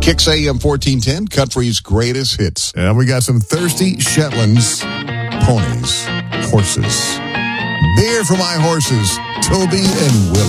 Kicks AM 1410, country's greatest hits. And we got some thirsty Shetlands, ponies, horses. Beer for my horses, Toby and Willie.